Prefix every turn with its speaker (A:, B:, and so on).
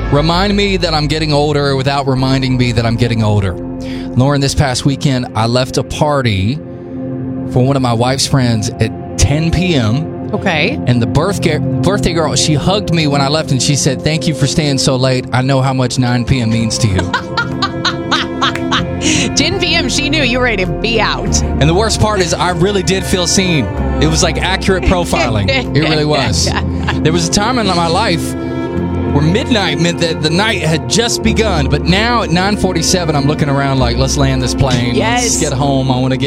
A: Remind me that I'm getting older without reminding me that I'm getting older. Lauren, this past weekend, I left a party for one of my wife's friends at 10 p.m.
B: Okay.
A: And the birthday girl, she hugged me when I left and she said, "Thank you for staying so late. I know how much 9 p.m. means to you."
B: 10 p.m., she knew you were ready to be out.
A: And the worst part is I really did feel seen. It was like accurate profiling. It really was. There was a time in my life where midnight meant that the night had just begun. But now at 9:47, I'm looking around like, let's land this plane.
B: Yes.
A: Let's get home. I want to get